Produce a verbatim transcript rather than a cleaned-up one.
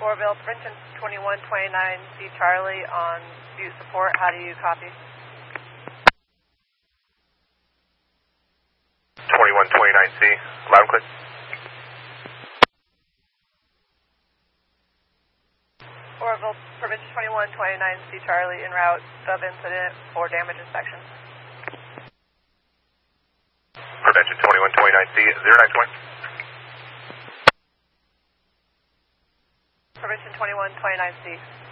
Oroville, Prevention twenty-one twenty-nine C Charlie on Butte support. How do you copy? twenty-one twenty-nine C, loud and clear. Oroville, Prevention twenty-one twenty-nine C Charlie en route of incident for damage inspection. Prevention twenty-one twenty-nine C, zero nine twenty. Prevention twenty-one twenty-nine C.